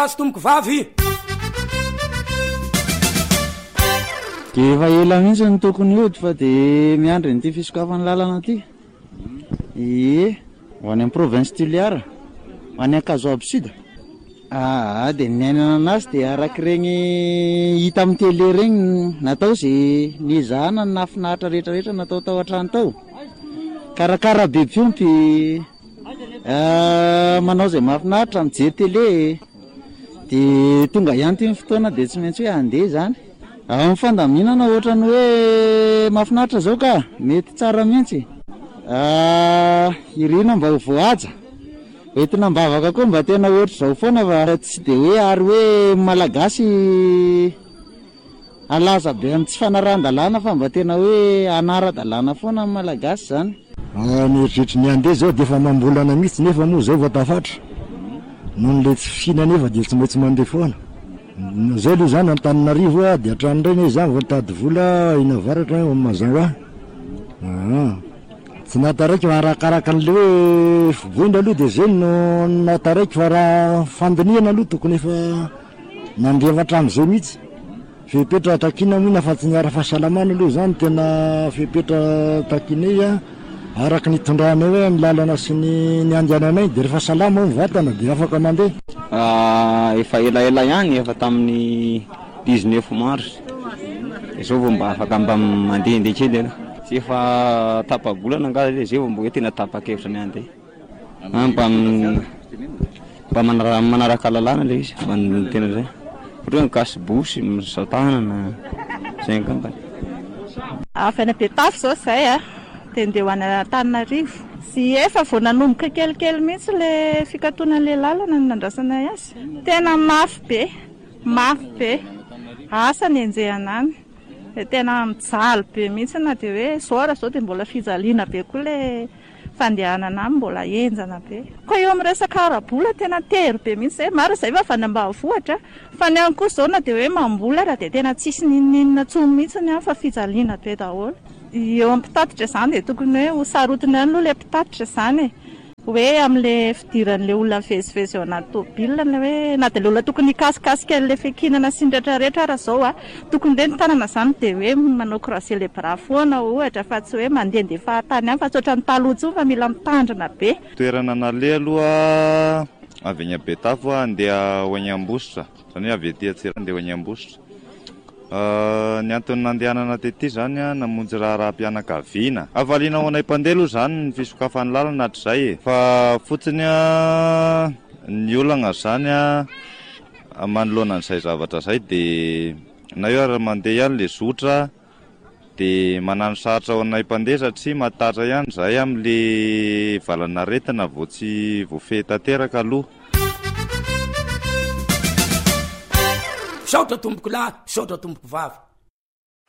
azo tomboko vavy de efa ela mihitsy ny tokony ody fa de miandry nyity fisokafany lalana ty ho any amin'ny province Tuliara ho any Kazoab Sud de niainana anazy de arak'ireny hita amin'ny télé regny natao zay nizahana ny nafinahitra rehetrarehetra natao tao an-trano tao karakara be fiompy manao zay mafinahitra mijery télé de tonga ihany ty ny fotoana de tsy maintsy hoe andeha zany amin'ny fandaminana ohatrany hoe mafinahitra zao ka mety tsara mihitsy irina mba ho voaja entina mbavaka koa mba tena ohatry zao foana fa tsy de hoe ary hoe malagasy alaza be amin'ny tsy fanaran-dalàna fa mba tena hoe anara-dalàna foana amin'ny malagasy zany Mieritreritra ny andeha zao de efa mambolana mihitsy nefa moa zao vatafatra noho le tsy fihina nefa de tsy maintsy mandeha foana zao aloha zany Antananarivo de hatrany reny zany vao tady vola inavaratra mazava tsy nataraiky fa arakaraka an'le hoe voina aloha de zay no nataraiky fa raha fandiniana aloha tokony efa nandrevatra am'izay mihitsy fepetra takina mihina fa tsy niara fahasalamana aloha zany tena fepetra takinay araka nitondrana hoe ny lalana sy ny andiananay de rehefa salama ny vatana de afaka mandeha efa elaela ihany efa tamin'ny 19 mars zao vao mba afaka mba mandehandeha kely ela tsy efa tapa-bolana angazy zay vao mba hoe tena tapa-kevitra ny andeha mba manaraka lalàna le izy mba tena zay ohatra mikasibosy misatanana zay angambany afana Betafy zao zay de ndeha ho any Antananarivo sy efa vao nanomboka kelikely mihitsy le fikatoanan'le lalana ny nandrasana azy tena mafy be asa ny enjehanany de tena mijaly be mihitsy na de hoe zora zao de mbola fijaliana be koa le fandehanana any mbola enjana be koa eo amin'ny resaka arabola tena tery be mihitsy zay maro zay fa vanambavohatra fa ny any koa zao na de hoe mambolatra de tena tsisy ninina tsony mihitsy ny any fa fijaliana be daholo eo amin'ny mpitatitra zany de tokony hoe ho sarotiny any aloha le mpitatitra zany hoe amin'le fidiran'le olona vezivezy eo anaty tomobilina le hoe na de le olona tokony hikasikasika le fikinana sy ny rehetrarehetra raha zao tokony le ny tanana zany de hoe manao croiser les bras foana ohatra fa tsy hoe mandehandeha fahatany any fa tsy ohatran'ny taloha tsony fa mila mitandrina be toerana nale aloha avy any Betafy andeha ho any Ambositra zany hoe avy ety Antsirabe andeha ho any Ambositra ny antony nandehanana tety zany namonjy raha-pianakaviana avaliana ho anay mpandeha aloha zany ny fisokafany lalana hatrizay fa fotsiny ny olana zany manoloana an'izay zavatra zay de na io ary mandeha ihany le zotra de manano saratra ao anay mpandeha satria matatra ihany zay amin'le valana retina vao tsy voafehy tanteraka aloha saotra tomboko lahy saotra tomboko vavy